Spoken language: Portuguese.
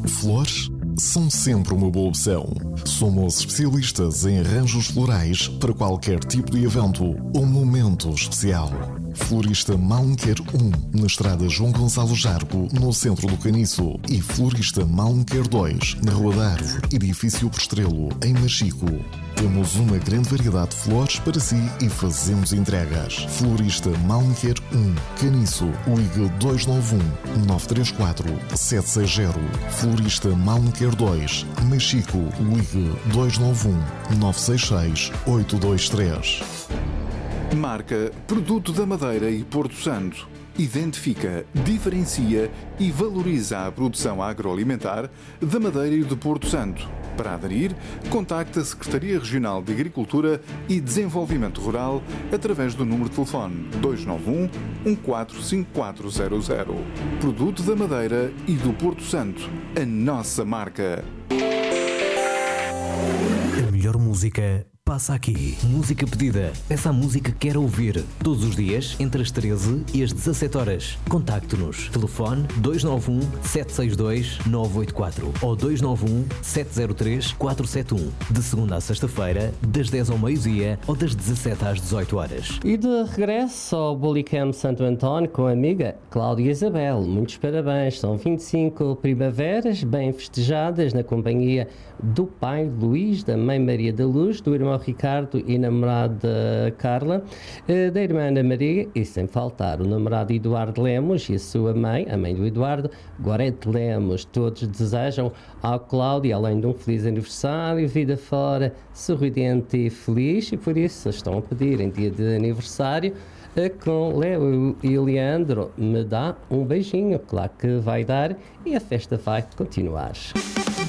Flores são sempre uma boa opção. Somos especialistas em arranjos florais para qualquer tipo de evento ou momento especial. Florista Malmequer 1, na estrada João Gonçalo Jargo, no centro do Caniço. E Florista Malmequer 2, na Rua da Árvore, edifício Postrelo, em Machico. Temos uma grande variedade de flores para si e fazemos entregas. Florista Malmequer 1, Caniço, ligue 291-934-760. Florista Malmequer 2, Machico, ligue 291-966-823. Marca Produto da Madeira e Porto Santo. Identifica, diferencia e valoriza a produção agroalimentar da Madeira e do Porto Santo. Para aderir, contacte a Secretaria Regional de Agricultura e Desenvolvimento Rural através do número de telefone 291 145400. Produto da Madeira e do Porto Santo. A nossa marca. A melhor música passa aqui. Música pedida. Essa música que quer ouvir. Todos os dias, entre as 13 e as 17 horas. Contacte-nos. Telefone 291-762-984 ou 291-703-471. De segunda a sexta-feira, das 10 ao meio-dia ou das 17 às 18 horas. E de regresso ao Bolicamp Santo António com a amiga Cláudia Isabel. Muitos parabéns. São 25 primaveras bem festejadas na companhia do pai Luís, da mãe Maria da Luz, do irmão Ricardo e namorada Carla, da irmã Ana Maria e sem faltar o namorado Eduardo Lemos e a sua mãe, a mãe do Eduardo, Gorete Lemos. Todos desejam ao Cláudio, além de um feliz aniversário, vida fora, sorridente e feliz, e por isso estão a pedir em dia de aniversário com Léo e Leandro, me dá um beijinho, claro que vai dar, e a festa vai continuar.